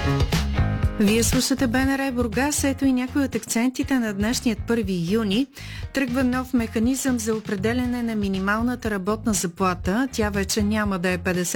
Вие слушате БНР Бургас, ето и някои от акцентите на днешният 1 юни. Тръгва нов механизъм за определяне на минималната работна заплата. Тя вече няма да е 50